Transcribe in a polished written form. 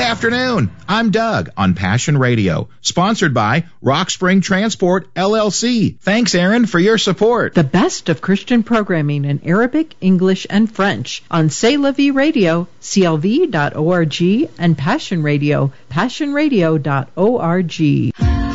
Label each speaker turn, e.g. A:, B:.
A: Good afternoon. I'm Doug on Passion Radio, sponsored by Rock Spring Transport, LLC. Thanks, Aaron, for your support.
B: The best of Christian programming in Arabic, English, and French on C'est La Vie Radio, CLV.org, and Passion Radio, passionradio.org.